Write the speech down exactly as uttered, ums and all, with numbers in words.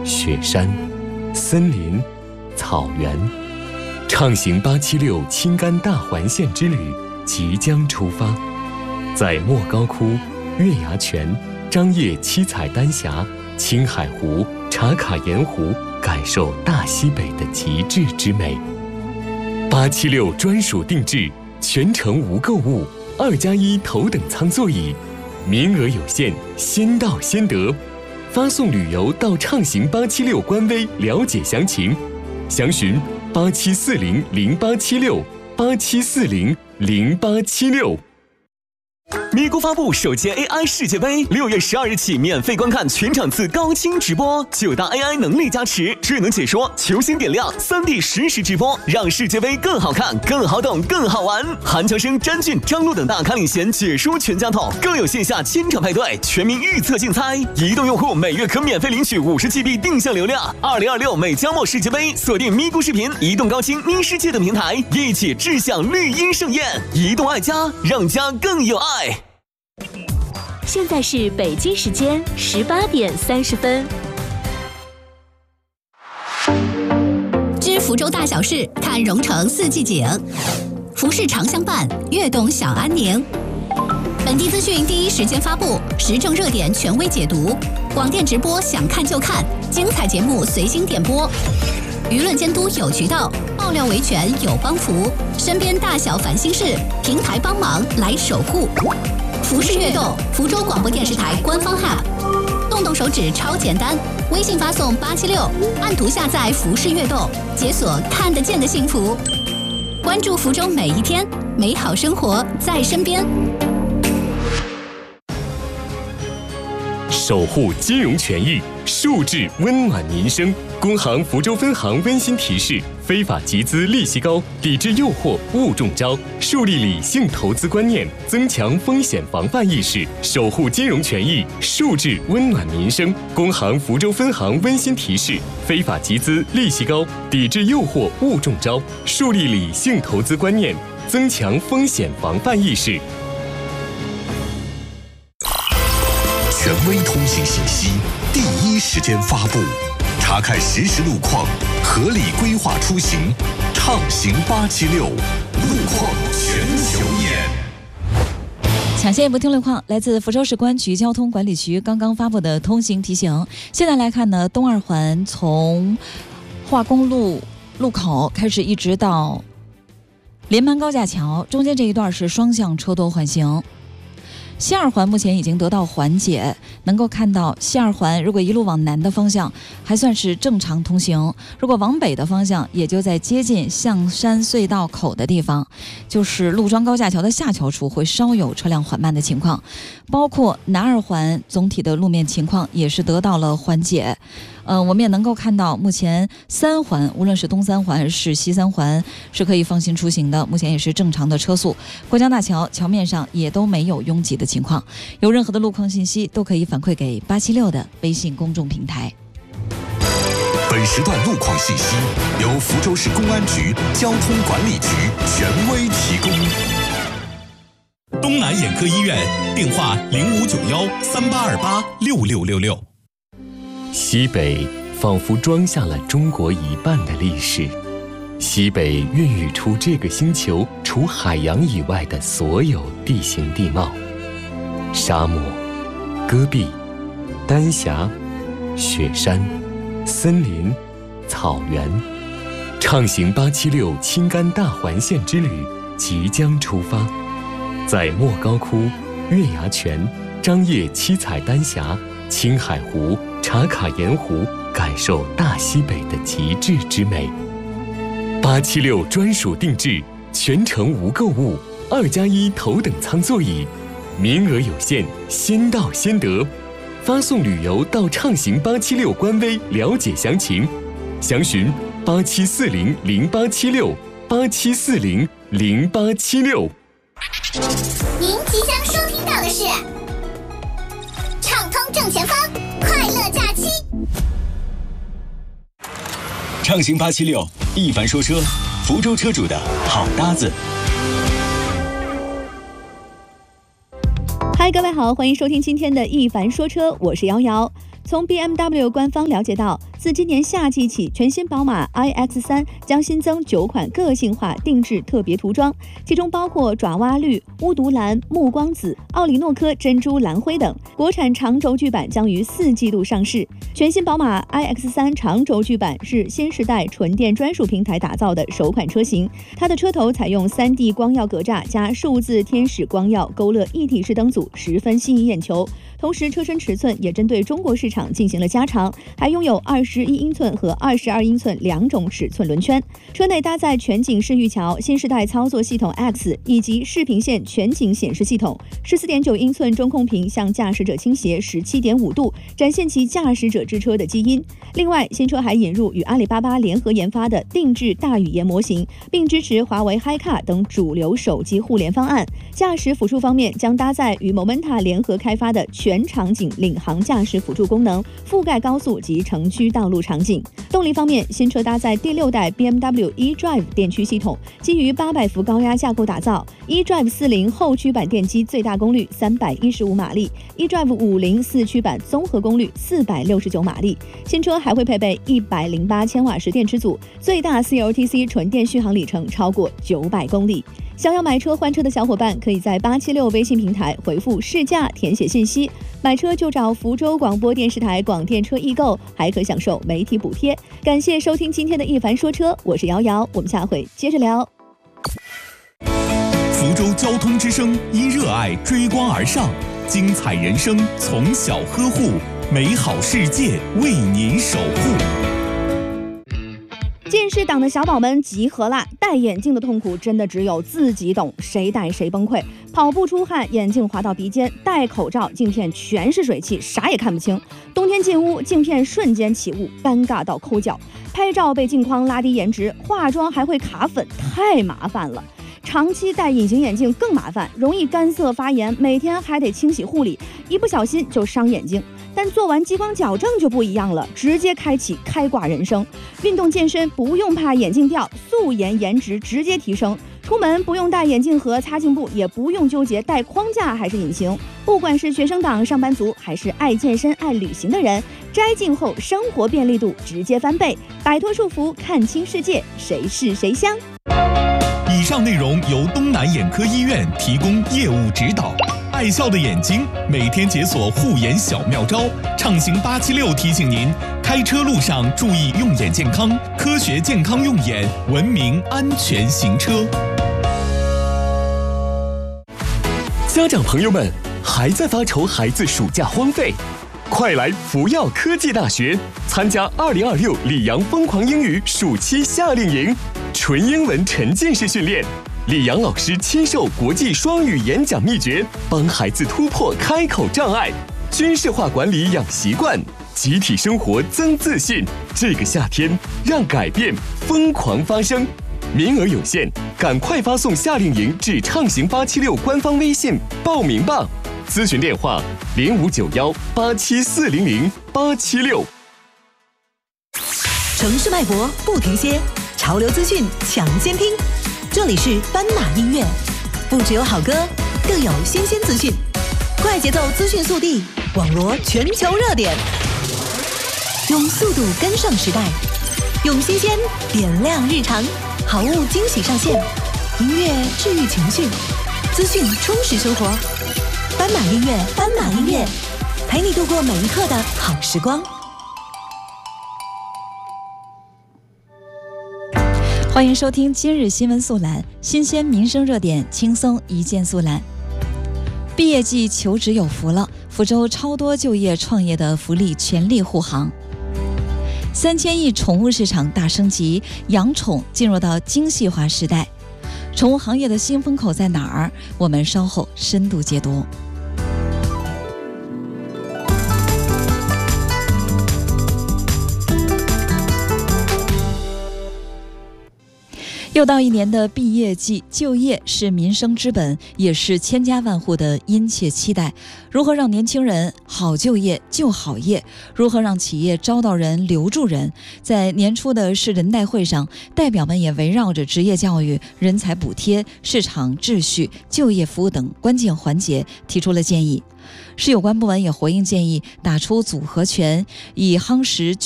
雪山、森林、草原，畅行八七六青甘大环线之旅即将出发，在莫高窟、月牙泉、张掖七彩丹霞、青海湖、茶卡盐湖，感受大西北的极致之美。八七六专属定制，全程无购物，二加一头等舱座椅，名额有限，先到先得。发送旅游到畅行八七六官微了解详情，详询八七四零零八七六八七四零零八七六。 咪咕发布首届 A I 世界杯，六月十二日起免费观看全场次高清直播，九大 A I 能力加持，智能解说，球星点亮，三 D 实时直播，让世界杯更好看、更好懂、更好玩。韩乔生、詹俊、张璐等大咖领衔解说全家桶，更有线下千场派对、全民预测竞猜。移动用户每月可免费领取五十 G B 定向流量。二零二六美加墨世界杯，锁定咪咕视频、移动高清、咪世界等平台，一起志向绿茵盛宴。移动爱家，让家更有爱。 现在是北京时间十八点三十分。 知福州大小事，看蓉城四季景。服饰常相伴，悦动享安宁。本地资讯第一时间发布，时政热点权威解读，广电直播想看就看，精彩节目随心点播。舆论监督有渠道，爆料维权有帮扶，身边大小烦心事，平台帮忙来守护。服饰悦动，福州广播电视台官方 App， 动动手指超简单，微信发送八七六，按图下载服饰悦动，解锁看得见的幸福。关注福州每一天，美好生活在身边。 守护金融权益，数字温暖民生。工行福州分行温馨提示：非法集资利息高，抵制诱惑勿中招，树立理性投资观念，增强风险防范意识，守护金融权益，数字温暖民生。工行福州分行温馨提示：非法集资利息高，抵制诱惑勿中招，树立理性投资观念，增强风险防范意识。 权威通信信息，第一时间发布，查看实时路况，合理规划出行，畅行八七六，路况全球眼。 抢先一波听路况，来自福州市公安局交通管理局刚刚发布的通行提醒。现在来看呢，东二环从化工路路口开始，一直到连盘高架桥中间这一段是双向车多缓行。西二环目前已经得到缓解，能够看到西二环如果一路往南的方向还算是正常通行，如果往北的方向，也就在接近象山隧道口的地方，就是陆庄高架桥的下桥处会稍有车辆缓慢的情况。包括南二环总体的路面情况也是得到了缓解。呃，我们也能够看到，目前三环无论是东三环是西三环是可以放心出行的，目前也是正常的车速。过江大桥桥面上也都没有拥挤的情况。有任何的路况信息都可以反馈给八七六的微信公众平台。 本时段路况信息由福州市公安局交通管理局权威提供。 东南眼科医院，电话零五九幺三八二八六六六六。 西北仿佛装下了中国一半的历史，西北孕育出这个星球除海洋以外的所有地形地貌：沙漠、戈壁、丹霞、雪山、森林、草原。畅行八七六青甘大环线之旅即将出发，在莫高窟、月牙泉、张掖七彩丹霞、青海湖、茶卡盐湖，感受大西北的极致之美。八七六专属定制，全程无购物，二加一头等舱座椅，名额有限，先到先得。发送旅游到畅行八七六官微了解详情，详询八七四零零八七六八七四零零八七六。 您即将收听到的是畅通正前方快乐假期。 畅行八七六，一凡说车，福州车主的好搭子。 嗨，各位好，欢迎收听今天的一凡说车，我是瑶瑶。 从 B M W 官方了解到，自今年夏季起，全新宝马 I X 三 将新增九款个性化定制特别涂装，其中包括爪哇绿、巫毒蓝、暮光紫、奥里诺科珍珠蓝灰等。国产长轴距版将于四季度上市。全新宝马 I X 三 长轴距版是新时代纯电专属平台打造的首款车型，它的车头采用 三 D 光耀格栅加数字天使光耀勾勒一体式灯组，十分吸引眼球。同时，车身尺寸也针对中国市场进行了加长，还拥有二十一英寸和二十二英寸两种尺寸轮圈。车内搭载全景式玉桥、新时代操作系统 X 以及视频线全景显示系统， 十四点九英寸中控屏向驾驶者倾斜 十七点五度，展现其驾驶者之车的基因。另外，新车还引入与阿里巴巴联合研发的定制大语言模型，并支持华为 HiCar 等主流手机互联方案。驾驶辅助方面，将搭载与 Momenta 联合开发的全场景领航驾驶辅助功能，覆盖高速及城区道路场景。动力方面，新车搭载第六代 B M W eDrive 电驱系统，基于八百伏高压架构打造。eDrive 四零后驱版电机最大功率三百一十五马力 ，eDrive 五零四驱版综合功率四百六十九马力。新车还会配备一百零八千瓦时电池组，最大 C L T C 纯电续航里程超过九百公里。想要买车换车的小伙伴，可以在八七六微信平台回复试驾填写信息，买车就找福州广播电视台广电车易购，还可享受媒体补贴。感谢收听今天的一凡说车，我是瑶瑶，我们下回接着聊。 福州交通之声因热爱追光而上，精彩人生从小呵护，美好世界为您守护。 近视党的小宝们集合啦！戴眼镜的痛苦真的只有自己懂，谁戴谁崩溃。跑步出汗，眼镜滑到鼻尖；戴口罩，镜片全是水汽，啥也看不清。冬天进屋，镜片瞬间起雾，尴尬到抠脚。拍照被镜框拉低颜值，化妆还会卡粉，太麻烦了。长期戴隐形眼镜更麻烦，容易干涩发炎，每天还得清洗护理，一不小心就伤眼睛。但做完激光矫正就不一样了，直接开启开挂人生。运动健身不用怕眼镜掉，素颜颜值直接提升。出门不用带眼镜盒、擦镜布，也不用纠结戴框架还是隐形。不管是学生党、上班族，还是爱健身、爱旅行的人，摘镜后生活便利度直接翻倍，摆脱束缚，看清世界，谁是谁香。 以上内容由东南眼科医院提供业务指导。爱笑的眼睛，每天解锁护眼小妙招。畅行八七六提醒您，开车路上注意用眼健康，科学健康用眼，文明安全行车。 家长朋友们，还在发愁孩子暑假荒废？快来福耀科技大学参加二零二六里昂疯狂英语暑期夏令营，纯英文沉浸式训练。李阳老师亲授国际双语演讲秘诀，帮孩子突破开口障碍，军事化管理养习惯，集体生活增自信。这个夏天，让改变疯狂发生。名额有限，赶快发送夏令营至畅行八七六官方微信报名吧。咨询电话零五九幺八七四零零八七六。 城市脉搏不停歇，潮流资讯抢先听。这里是斑马音乐，不只有好歌，更有新鲜资讯，快节奏资讯速递，网罗全球热点，用速度跟上时代，用新鲜点亮日常，好物惊喜上线，音乐治愈情绪，资讯充实生活。斑马音乐，斑马音乐，陪你度过每一刻的好时光。 欢迎收听今日新闻速览，新鲜民生热点，轻松一键速览。毕业季求职有福了，福州超多就业创业的福利全力护航。三千亿宠物市场大升级，养宠进入到精细化时代。宠物行业的新风口在哪儿？我们稍后深度解读。 又到一年的毕业季，就业是民生之本，也是千家万户的殷切期待。如何让年轻人好就业、就好业？如何让企业招到人、留住人？在年初的市人代会上，代表们也围绕着职业教育、人才补贴、市场秩序、就业服务等关键环节提出了建议。市有关部门也回应建议，打出组合拳，以夯实